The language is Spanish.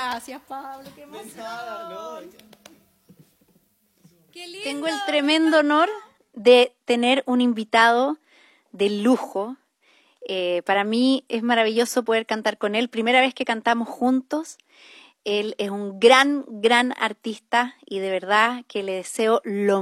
Gracias, Pablo, qué emoción. Qué lindo. Tengo el tremendo honor de tener un invitado de lujo. Para mí es maravilloso poder cantar con él. Primera vez que cantamos juntos. Él es un gran artista y de verdad que le deseo lo